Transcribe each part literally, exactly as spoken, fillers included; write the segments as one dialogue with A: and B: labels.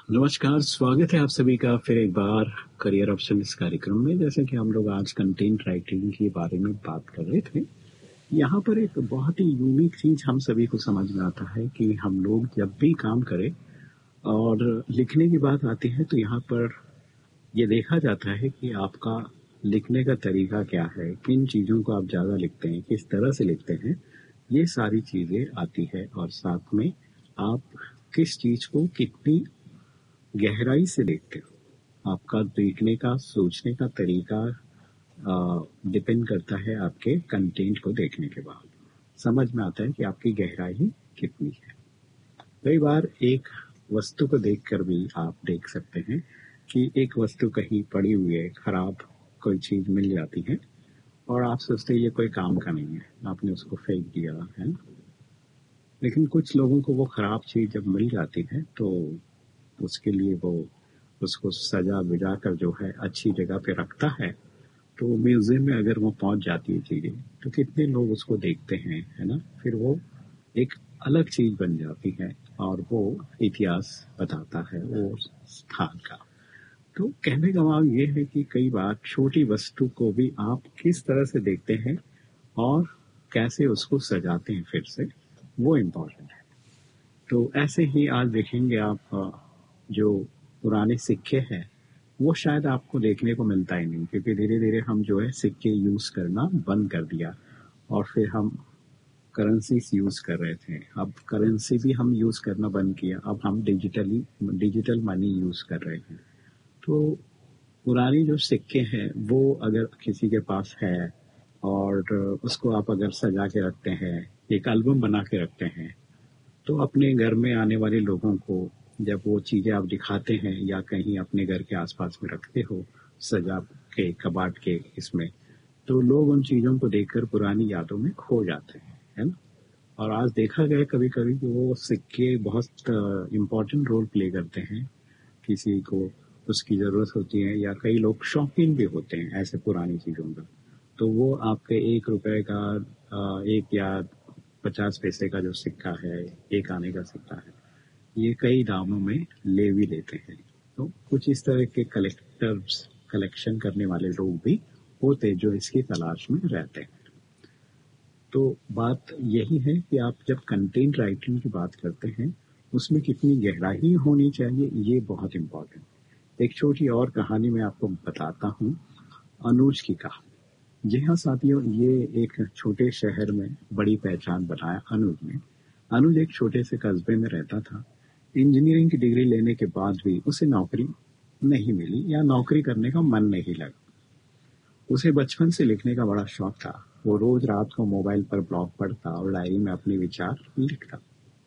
A: नमस्कार, स्वागत है आप सभी का फिर एक बार करियर ऑप्शन इस कार्यक्रम में। जैसे कि हम लोग आज कंटेंट राइटिंग के बारे में बात कर रहे थे, यहाँ पर एक बहुत ही यूनिक चीज हम सभी को समझ में आता है कि हम लोग जब भी काम करें और लिखने की बात आती है तो यहाँ पर ये देखा जाता है कि आपका लिखने का तरीका क्या है, किन चीज़ों को आप ज़्यादा लिखते हैं, किस तरह से लिखते हैं, ये सारी चीज़ें आती है। और साथ में आप किस चीज़ को कितनी गहराई से देखते हो, आपका देखने का सोचने का तरीका डिपेंड करता है आपके कंटेंट को देखने के बाद। समझ में आता है कि आपकी गहराई कितनी है। कई बार एक वस्तु को देखकर भी आप देख सकते हैं कि एक वस्तु कहीं पड़ी हुई है, खराब कोई चीज मिल जाती है और आप सोचते हैं ये कोई काम का नहीं है, आपने उसको फेंक दिया है ना। लेकिन कुछ लोगों को वो खराब चीज जब मिल जाती है तो उसके लिए वो उसको सजा बिजा कर जो है अच्छी जगह पे रखता है। तो म्यूजियम में अगर वो पहुंच जाती है चीजें तो कितने लोग उसको देखते हैं, है ना। फिर वो एक अलग चीज बन जाती है और वो इतिहास बताता है वो स्थान का। तो कहने का भाव ये है कि कई बार छोटी वस्तु को भी आप किस तरह से देखते हैं और कैसे उसको सजाते हैं फिर से, वो इम्पोर्टेंट है। तो ऐसे ही आज देखेंगे आप जो पुराने सिक्के हैं वो शायद आपको देखने को मिलता ही नहीं, क्योंकि धीरे धीरे हम जो है सिक्के यूज करना बंद कर दिया और फिर हम करेंसीज यूज कर रहे थे। अब करेंसी भी हम यूज करना बंद किया, अब हम डिजिटली डिजिटल मनी यूज कर रहे हैं। तो पुरानी जो सिक्के हैं वो अगर किसी के पास है और उसको आप अगर सजा के रखते हैं, एक एल्बम बना के रखते हैं, तो अपने घर में आने वाले लोगों को जब वो चीज़ें आप दिखाते हैं या कहीं अपने घर के आसपास में रखते हो सजा के कबाड़ के इसमें, तो लोग उन चीज़ों को देखकर पुरानी यादों में खो जाते हैं, है ना। और आज देखा गया कभी कभी कि वो सिक्के बहुत इम्पोर्टेंट रोल प्ले करते हैं। किसी को उसकी ज़रूरत होती है या कई लोग शौकीन भी होते हैं ऐसे पुरानी चीज़ों का, तो वो आपके एक रुपए का एक या पचास पैसे का जो सिक्का है, एक आने का सिक्का है, ये कई दामों में ले भी लेते हैं। तो कुछ इस तरह के कलेक्टर्स कलेक्शन करने वाले लोग भी होते जो इसकी तलाश में रहते हैं। तो बात यही है कि आप जब कंटेंट राइटिंग की बात करते हैं उसमें कितनी गहराई होनी चाहिए, ये बहुत इम्पोर्टेंट। एक छोटी और कहानी मैं आपको बताता हूँ, अनुज की कहानी। जी हाँ साथियों, ये एक छोटे शहर में बड़ी पहचान बनाया अनुज ने। अनुज एक छोटे से कस्बे में रहता था। इंजीनियरिंग की डिग्री लेने के बाद भी उसे नौकरी नहीं मिली या नौकरी करने का मन नहीं लगा। उसे बचपन से लिखने का बड़ा शौक था। वो रोज रात को मोबाइल पर ब्लॉग पढ़ता और डायरी में अपने विचार लिखता।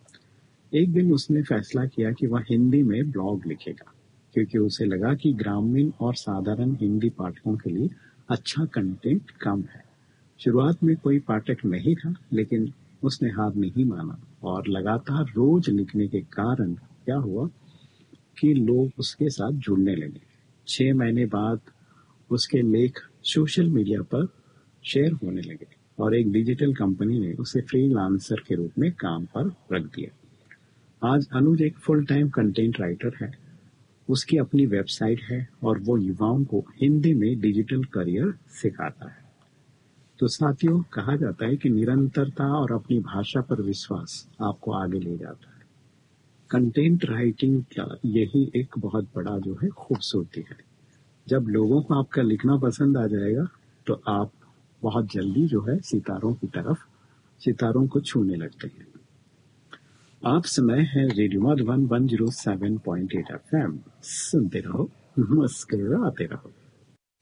A: एक दिन उसने फैसला किया कि वह हिंदी में ब्लॉग लिखेगा, क्योंकि उसे लगा कि ग्रामीण और साधारण हिंदी पाठकों के लिए अच्छा कंटेंट कम है। शुरुआत में कोई पाठक नहीं था, लेकिन उसने हार नहीं माना और लगातार रोज लिखने के कारण क्या हुआ कि लोग उसके साथ जुड़ने लगे। छह महीने बाद उसके लेख सोशल मीडिया पर शेयर होने लगे और एक डिजिटल कंपनी ने उसे फ्रीलांसर के रूप में काम पर रख दिया। आज अनुज एक फुल टाइम कंटेंट राइटर है। उसकी अपनी वेबसाइट है और वो युवाओं को हिंदी में डिजिटल करियर सिखाता है। तो साथियों, कहा जाता है कि निरंतरता और अपनी भाषा पर विश्वास आपको आगे ले जाता है। कंटेंट राइटिंग का यही एक बहुत बड़ा जो है खूबसूरती है। जब लोगों को आपका लिखना पसंद आ जाएगा तो आप बहुत जल्दी जो है सितारों की तरफ सितारों को छूने लगते हैं। आप सुनाए हैं radio Madhuban one zero seven point eight F M. सुनते रहो, मुस्कुराते रहो।